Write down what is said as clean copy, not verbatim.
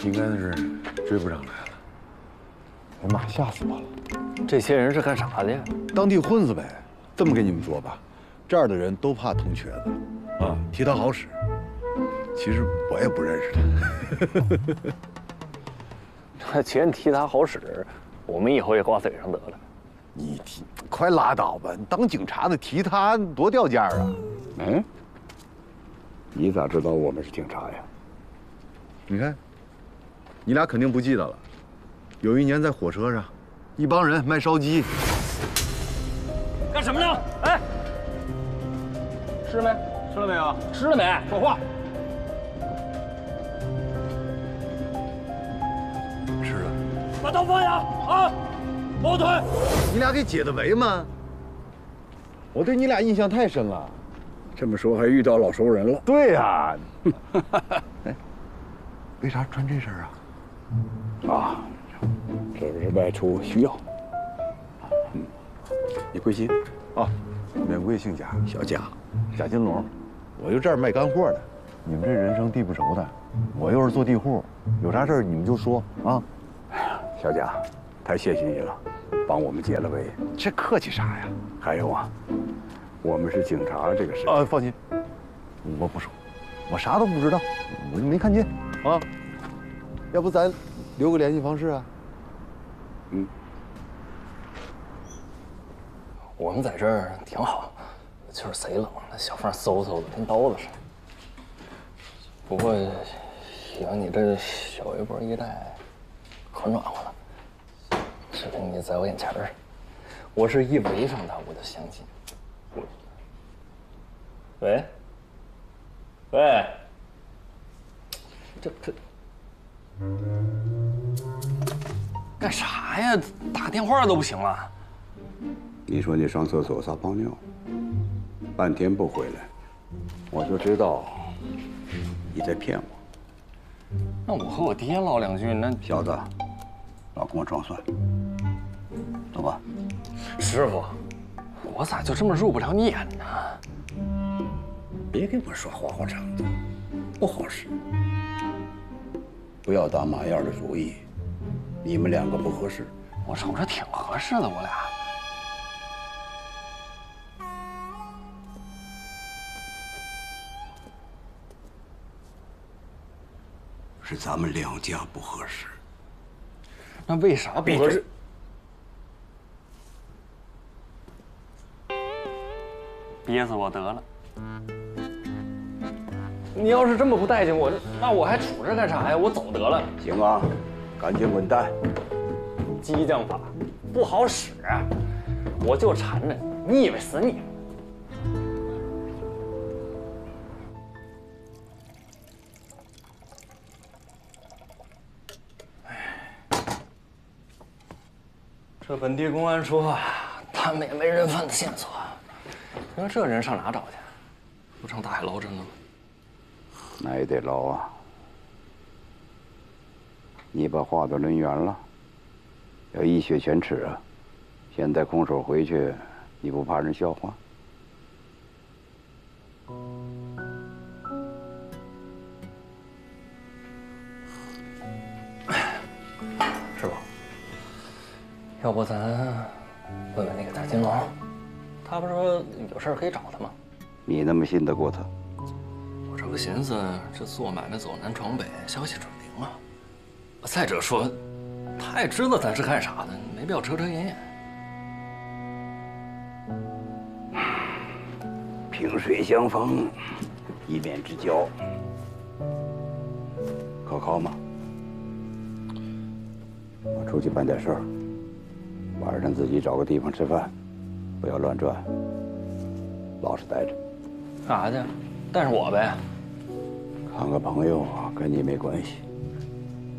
应该是追不上来了。我妈吓死我了！ 这些人是干啥的呀？ 当地混子呗。这么跟你们说吧，这儿的人都怕铜瘸子，啊，替他好使。其实我也不认识他。 那既然替他好使，我们以后也挂嘴上得了。 你快拉倒吧！你当警察的提他多掉价啊！ 嗯，你咋知道我们是警察呀？ 你看，你俩肯定不记得了。有一年在火车上，一帮人卖烧鸡。 干什么呢？哎，吃没？吃了没有？吃了没？说话。 吃了。 把刀放下啊！后退。 你俩给解的围吗？我对你俩印象太深了。 这么说还遇到老熟人了？ 对呀。哎，为啥穿这身啊？ 啊，这不是外出需要。你贵姓？ 哦，免贵姓贾， 小贾， 贾金龙。我就这儿卖干货的。你们这人生地不熟的，我又是做地户，有啥事儿你们就说啊。 哎呀，小贾，太谢谢你了，帮我们解了围。 这客气啥呀？ 还有啊，我们是警察这个事。 放心，我不熟，我啥都不知道，我就没看见啊。要不咱留个联系方式啊？ 嗯。 我们在这儿挺好，就是贼冷，那小缝嗖嗖的，跟刀子似的。不过，有你这小微波一带，可暖和了。这跟你在我眼前儿，我是一围上他我就相信。喂，喂，这干啥呀？打电话都不行了。 你说你上厕所撒泡尿，半天不回来，我就知道你在骗我。 那我和我爹唠两句，那小子，老跟我装蒜，走吧。 师傅，我咋就这么入不了你眼呢？ 别跟我说花花肠子，不好使。不要打马燕的主意，你们两个不合适。 我瞅着挺合适的，我俩。 是咱们两家不合适。 那为啥不合适？憋死我得了！你要是这么不待见我，那我还杵着干啥呀？我走得了。 行啊，赶紧滚蛋！ 激将法不好使，我就缠着你，你以为死你？这本地公安说，他们也没人贩的线索。你说这人上哪找去？不成大海捞针了吗？ 那也得捞啊！你把话都抡圆了，要一雪前耻啊！现在空手回去，你不怕人笑话？ 师傅，要不咱问问那个大金龙，他不是说有事可以找他吗？ 你那么信得过他？ 我这不寻思，这做买卖走南闯北，消息准灵啊。再者说，他也知道咱是干啥的，没必要遮遮掩掩。 萍水相逢，一面之交，可靠吗？我出去办点事儿，晚上自己找个地方吃饭，不要乱转，老实待着。 干啥去？带上我呗。 看个朋友跟你没关系。